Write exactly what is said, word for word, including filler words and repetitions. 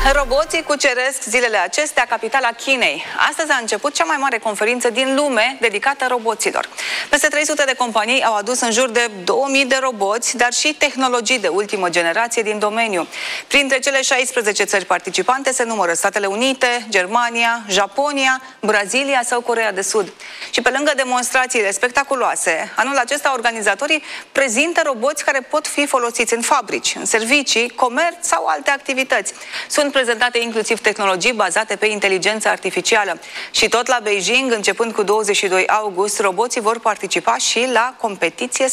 Roboții cuceresc zilele acestea capitala Chinei. Astăzi a început cea mai mare conferință din lume dedicată roboților. Peste trei sute de companii au adus în jur de două mii de roboți, dar și tehnologii de ultimă generație din domeniu. Printre cele șaisprezece țări participante se numără Statele Unite, Germania, Japonia, Brazilia sau Coreea de Sud. Și pe lângă demonstrațiile spectaculoase, anul acesta organizatorii prezintă roboți care pot fi folosiți în fabrici, în servicii, comerț sau alte activități. Sunt prezentate inclusiv tehnologii bazate pe inteligență artificială. Și tot la Beijing, începând cu douăzeci și doi august, roboții vor participa și la competiție